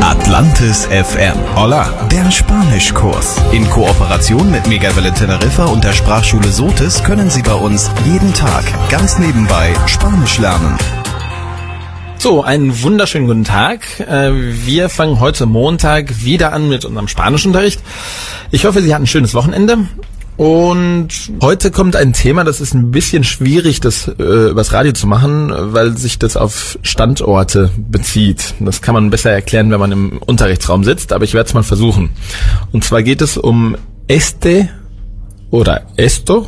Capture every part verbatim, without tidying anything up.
Atlantis F M. Hola, der Spanischkurs. In Kooperation mit Megawelle Teneriffa und der Sprachschule Sotis können Sie bei uns jeden Tag ganz nebenbei Spanisch lernen. So, einen wunderschönen guten Tag. Wir fangen heute Montag wieder an mit unserem Spanischunterricht. Ich hoffe, Sie hatten ein schönes Wochenende. Und heute kommt ein Thema, das ist ein bisschen schwierig, das äh, übers Radio zu machen, weil sich das auf Standorte bezieht. Das kann man besser erklären, wenn man im Unterrichtsraum sitzt, aber ich werde es mal versuchen. Und zwar geht es um este oder esto,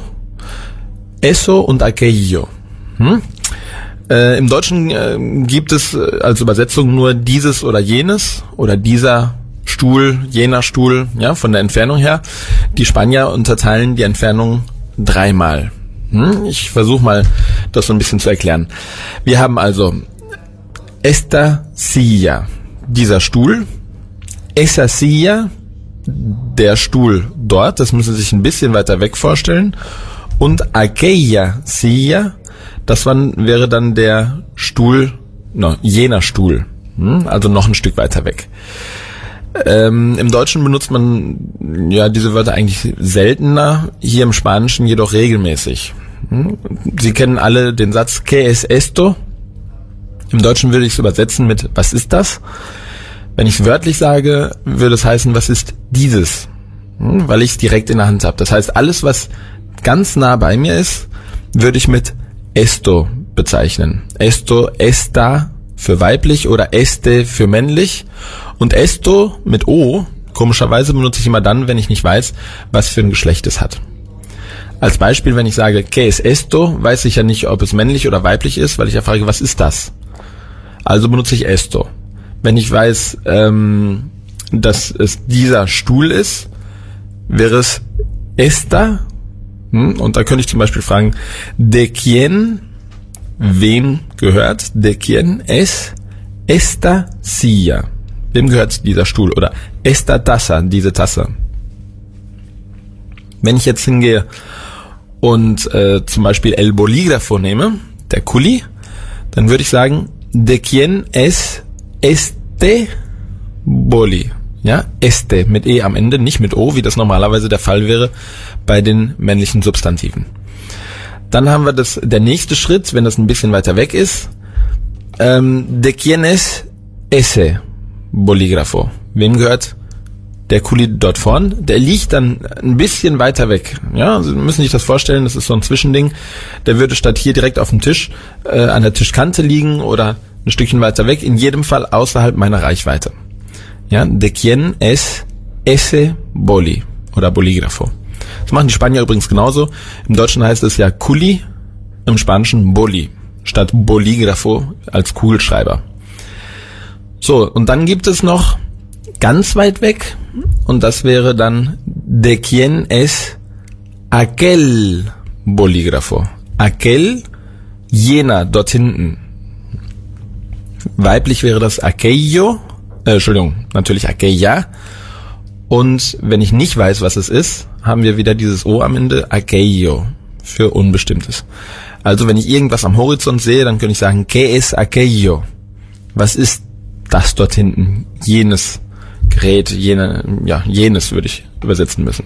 eso und aquello. Hm? Äh, Im Deutschen äh, gibt es als Übersetzung nur dieses oder jenes oder dieser Stuhl, jener Stuhl, ja, von der Entfernung her. Die Spanier unterteilen die Entfernung dreimal. Hm? Ich versuche mal, das so ein bisschen zu erklären. Wir haben also esta silla, dieser Stuhl, esa silla, der Stuhl dort, das müssen Sie sich ein bisschen weiter weg vorstellen, und aquella silla, das wäre dann der Stuhl, no, jener Stuhl, hm? Also noch ein Stück weiter weg. Ähm, Im Deutschen benutzt man ja diese Wörter eigentlich seltener, hier im Spanischen jedoch regelmäßig. Hm? Sie kennen alle den Satz ¿Qué es esto? Im Deutschen würde ich es übersetzen mit was ist das? Wenn ich es wörtlich sage, würde es heißen, was ist dieses? Hm? Weil ich es direkt in der Hand habe. Das heißt, alles, was ganz nah bei mir ist, würde ich mit esto bezeichnen. Esto, esta für weiblich oder este für männlich. Und esto mit O, komischerweise benutze ich immer dann, wenn ich nicht weiß, was für ein Geschlecht es hat. Als Beispiel, wenn ich sage, ¿Qué es esto?, weiß ich ja nicht, ob es männlich oder weiblich ist, weil ich ja frage, was ist das? Also benutze ich esto. Wenn ich weiß, ähm, dass es dieser Stuhl ist, wäre es esta. Hm? Und da könnte ich zum Beispiel fragen, ¿de quién?, wem gehört? ¿De quién es esta silla? Wem gehört dieser Stuhl? Oder esta taza, diese Tasse. Wenn ich jetzt hingehe und äh, zum Beispiel el bolígrafo nehme, der Kuli, dann würde ich sagen, ¿de quién es este boli? Ja, este mit E am Ende, nicht mit O, wie das normalerweise der Fall wäre bei den männlichen Substantiven. Dann haben wir das, der nächste Schritt, wenn das ein bisschen weiter weg ist, ähm, ¿de quién es ese bolígrafo? Wem gehört der Kuli dort vorn? Der liegt dann ein bisschen weiter weg. Ja, Sie müssen sich das vorstellen, das ist so ein Zwischending. Der würde statt hier direkt auf dem Tisch äh, an der Tischkante liegen oder ein Stückchen weiter weg, in jedem Fall außerhalb meiner Reichweite. Ja, ¿de quién es ese boli oder bolígrafo? Das machen die Spanier übrigens genauso. Im Deutschen heißt es ja Kuli, im Spanischen Boli, statt Bolígrafo als Kugelschreiber. So, und dann gibt es noch ganz weit weg, und das wäre dann ¿de quién es aquel bolígrafo? Aquel, jener, dort hinten. Weiblich wäre das aquello, äh, Entschuldigung, natürlich aquella. Und wenn ich nicht weiß, was es ist, haben wir wieder dieses O am Ende, aquello, für Unbestimmtes. Also wenn ich irgendwas am Horizont sehe, dann könnte ich sagen, ¿Qué es aquello? Was ist das dort hinten? Jenes Gerät, jene, ja, jenes würde ich übersetzen müssen.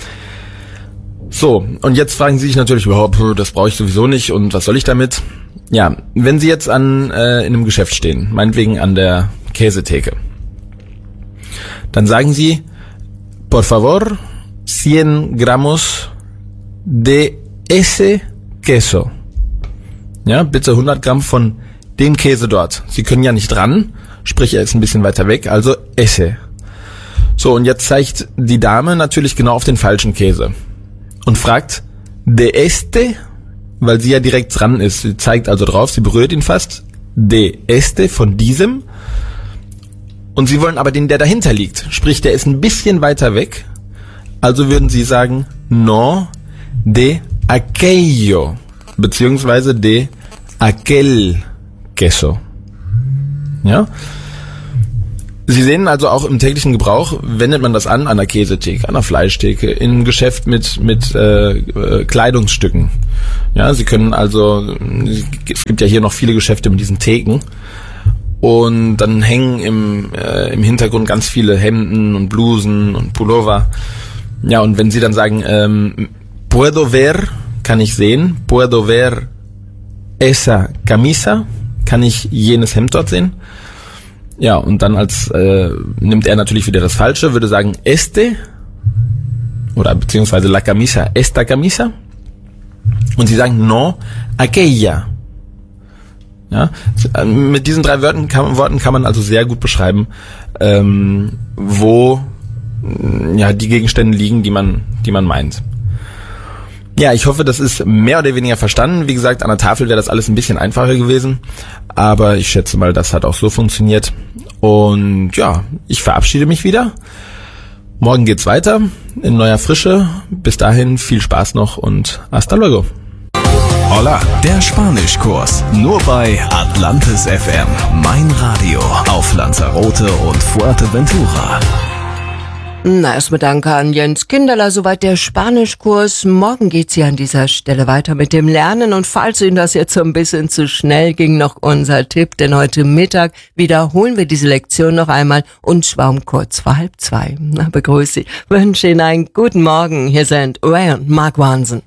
So, und jetzt fragen Sie sich natürlich überhaupt, das brauche ich sowieso nicht und was soll ich damit? Ja, wenn Sie jetzt an äh, in einem Geschäft stehen, meinetwegen an der Käsetheke, dann sagen Sie, por favor, cien gramos de ese queso. Ja, bitte hundert Gramm von dem Käse dort. Sie können ja nicht dran, sprich er ist ein bisschen weiter weg, also esse. So, und jetzt zeigt die Dame natürlich genau auf den falschen Käse und fragt, de este, weil sie ja direkt dran ist. Sie zeigt also drauf, sie berührt ihn fast, de este, von diesem. Und Sie wollen aber den, der dahinter liegt. Sprich, der ist ein bisschen weiter weg. Also würden Sie sagen, no de aquello, beziehungsweise de aquel queso. Ja? Sie sehen also auch im täglichen Gebrauch, wendet man das an, an der Käsetheke, an der Fleischtheke, in einem Geschäft mit, mit äh, äh, Kleidungsstücken. Ja, Sie können also, es gibt ja hier noch viele Geschäfte mit diesen Theken. Und dann hängen im, äh, im Hintergrund ganz viele Hemden und Blusen und Pullover. Ja, und wenn sie dann sagen, ähm, puedo ver, kann ich sehen, puedo ver esa camisa, kann ich jenes Hemd dort sehen. Ja, und dann als äh, nimmt er natürlich wieder das Falsche, würde sagen este oder beziehungsweise la camisa, esta camisa. Und sie sagen no, aquella. Ja, mit diesen drei Wörtern kann, Worten kann man also sehr gut beschreiben, ähm, wo ja die Gegenstände liegen, die man, die man meint. Ja, ich hoffe, das ist mehr oder weniger verstanden. Wie gesagt, an der Tafel wäre das alles ein bisschen einfacher gewesen, aber ich schätze mal, das hat auch so funktioniert. Und ja, ich verabschiede mich wieder. Morgen geht's weiter in neuer Frische. Bis dahin viel Spaß noch und hasta luego. Hola, der Spanischkurs. Nur bei Atlantis F M. Mein Radio auf Lanzarote und Fuerteventura. Na, erstmal danke an Jens Kinderler. Soweit der Spanischkurs. Morgen geht's hier an dieser Stelle weiter mit dem Lernen. Und falls Ihnen das jetzt so ein bisschen zu schnell ging, noch unser Tipp. Denn heute Mittag wiederholen wir diese Lektion noch einmal und zwar um kurz vor halb zwei. Na, begrüße Sie. Wünsche Ihnen einen guten Morgen. Hier sind Ray und Mark Wansen.